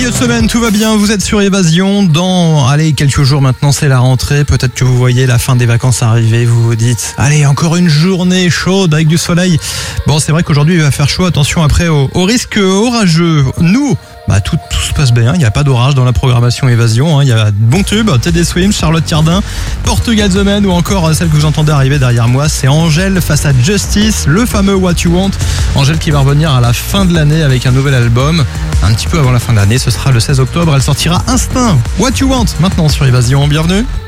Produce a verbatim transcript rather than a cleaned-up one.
milieu de semaine, tout va bien, vous êtes sur Évasion. Dans, allez, quelques jours maintenant, c'est la rentrée. Peut-être que vous voyez la fin des vacances arriver. Vous vous dites, allez, encore une journée chaude avec du soleil. Bon, c'est vrai qu'aujourd'hui, il va faire chaud. Attention après au, au risque orageux. Nous, bah, tout, tout se passe bien. Il n'y a pas d'orage dans la programmation Évasion. Hein. Il y a de bons tubes. Teddy Swims, Charlotte Cardin, Portugal The Man ou encore celle que vous entendez arriver derrière moi. C'est Angèle face à Justice, le fameux What You Want. Angèle qui va revenir à la fin de l'année avec un nouvel album. Un petit peu avant la fin de l'année, ce sera le seize octobre. Elle sortira Instinct, What You Want, maintenant sur Évasion. Bienvenue.